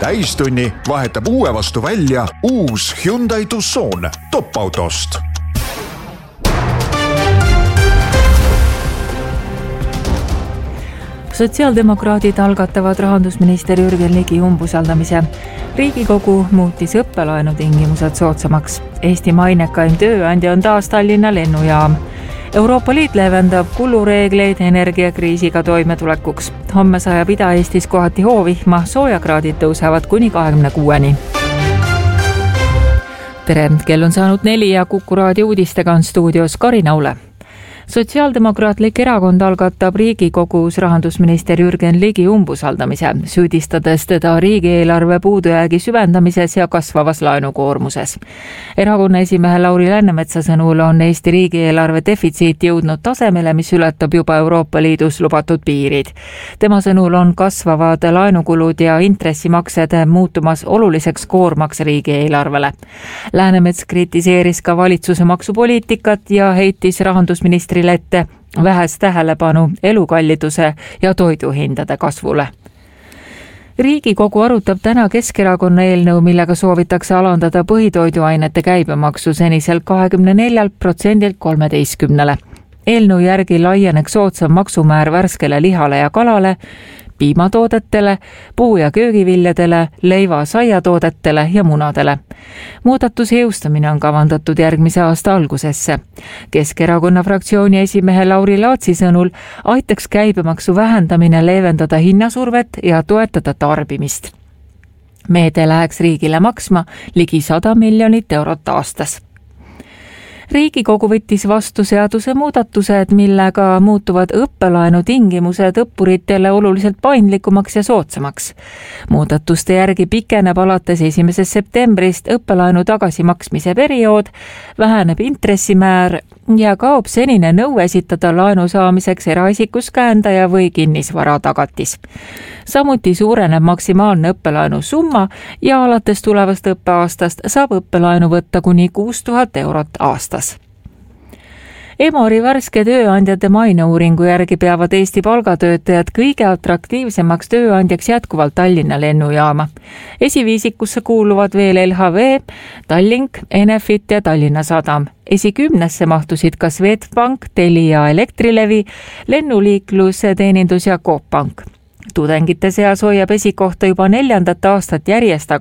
täistunni vahetab uue vastu välja uus Hyundai Tucson top-autost. Sotsiaaldemokraadid algatavad rahandusminister Jürgen Ligi umbusaldamise. Riigikogu muutis õppelaenu tingimused soodsamaks. Eesti mainekaim tööandja on taas Tallinna lennujaam. Euroopa Liit leevendab kulureegleid energiakriisiga toimetulekuks. Homme sajab Ida-Eestis kohati hoovihma, soojakraadid tõusevad kuni 26-ni. Tere, kell on saanud 4 ja Kuku raadio uudistega on stuudios Karina Ule. Sotsiaaldemokraatlik erakond algatab Riigikogus rahandusminister Jürgen Ligi umbusaldamise, süüdistades teda riigieelarve puudujäägi süvendamises ja kasvavas laenukoormuses. Erakonna esimehe Lauri Läänemetsa sõnul on Eesti riigieelarve defitsiit jõudnud tasemele, mis ületab juba Euroopa Liidus lubatud piirid. Tema sõnul on kasvavad laenukulud ja intressimaksed muutumas oluliseks koormaks riigieelarvele. Läänemets kritiseeris ka valitsuse maksupoliitikat ja heitis rahandusministri ette vähest tähelepanu elukalliduse ja toiduhindade kasvule. Riigikogu arutab täna Keskerakonna eelnõu, millega soovitakse alandada põhitoiduainete käibemaksu seniselt 24%-lt 13%-le. Eelnõu järgi laieneks soodsam maksumäär värskele lihale ja kalale, piimatoodetele, puu- ja köögiviljadele, leiva- saiatoodetele ja munadele. Muudatuse jõustamine on kavandatud järgmise aasta algusesse. Keskerakonna fraktsiooni esimehe Lauri Laatsi sõnul aitaks käibemaksu vähendamine leevendada hinnasurvet ja toetada tarbimist. Meede läheks riigile maksma ligi 100 miljonit eurot aastas. Riigikogu võttis vastu seaduse muudatused, millega muutuvad õppelaenu tingimused õppuritele oluliselt paindlikumaks ja soodsamaks. Muudatuste järgi pikeneb alates 1. septembrist õppelaenu tagasimaksmise periood, väheneb intressimäär ja kaob senine nõue esitada laenu saamiseks eraisikust käendaja või kinnisvara tagatis. Samuti suureneb maksimaalne õppelaenu summa ja alates tulevast õppeaastast saab õppelaenu võtta kuni 6000 eurot aastas. Emori värske tööandjate maineuuringu järgi peavad Eesti palgatöötajad kõige atraktiivsemaks tööandjaks jätkuvalt Tallinna lennujaama. Esiviisikusse kuuluvad veel LHV, Tallink, Enefit ja Tallinna Sadam. Esikümnesse mahtusid ka Swedbank, Telia Elektrilevi, lennuliikluse teenindus ja Coop Pank. Tudengite seas hoiab esikohta juba 4. aastat järjest